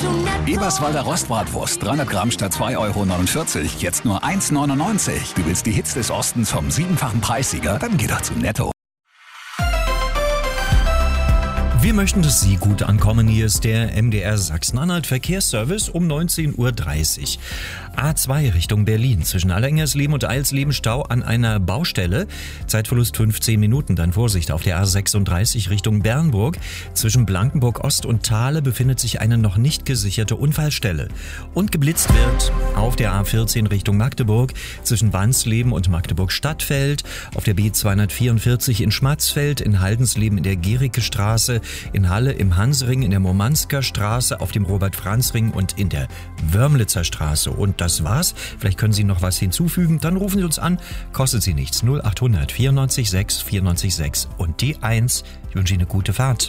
Eberswalder Rostbratwurst, 300 Gramm statt 2,49 €, jetzt nur 1,99 €. Du willst die Hits des Ostens vom 7-fachen Preissieger? Dann geh doch zu Netto. Wir möchten, dass Sie gut ankommen. Hier ist der MDR Sachsen-Anhalt Verkehrsservice um 19:30 Uhr. A2 Richtung Berlin. Zwischen Allengersleben und Eilsleben Stau an einer Baustelle. Zeitverlust 15 Minuten. Dann Vorsicht auf der A36 Richtung Bernburg. Zwischen Blankenburg Ost und Thale befindet sich eine noch nicht gesicherte Unfallstelle. Und geblitzt wird auf der A14 Richtung Magdeburg. Zwischen Wansleben und Magdeburg Stadtfeld. Auf der B244 in Schmatzfeld. In Haldensleben in der Gericke Straße. In Halle im Hansring, in der Murmansker Straße, auf dem Robert-Franz-Ring und in der Wörmlitzer Straße. Und das war's. Vielleicht können Sie noch was hinzufügen. Dann rufen Sie uns an. Kostet Sie nichts. 0800 94 6 94 6 und die 1. Ich wünsche Ihnen eine gute Fahrt.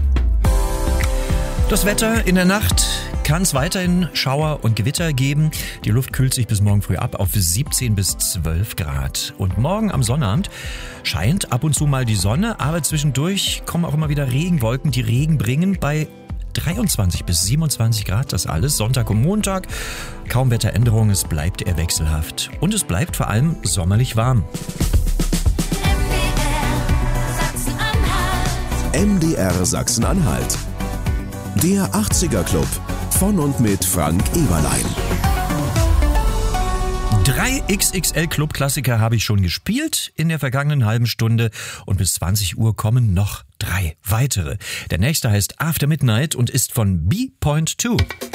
Das Wetter in der Nacht kann es weiterhin Schauer und Gewitter geben. Die Luft kühlt sich bis morgen früh ab auf 17 bis 12 Grad. Und morgen am Sonnabend scheint ab und zu mal die Sonne, aber zwischendurch kommen auch immer wieder Regenwolken, die Regen bringen bei 23 bis 27 Grad, das alles. Sonntag und Montag, kaum Wetteränderung, es bleibt eher wechselhaft. Und es bleibt vor allem sommerlich warm. MDR Sachsen-Anhalt. Der 80er Club von und mit Frank Eberlein. 3 XXL-Club-Klassiker habe ich schon gespielt in der vergangenen halben Stunde und bis 20 Uhr kommen noch 3 weitere. Der nächste heißt After Midnight und ist von B.2.